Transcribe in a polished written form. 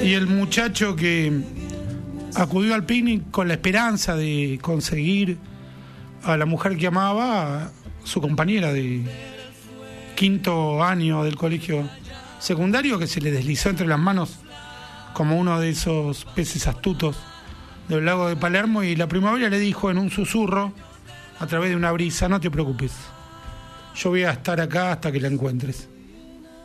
Y el muchacho que acudió al picnic con la esperanza de conseguir a la mujer que amaba, a su compañera de quinto año del colegio secundario, que se le deslizó entre las manos como uno de esos peces astutos del lago de Palermo, y la primavera le dijo en un susurro, a través de una brisa: no te preocupes, yo voy a estar acá hasta que la encuentres.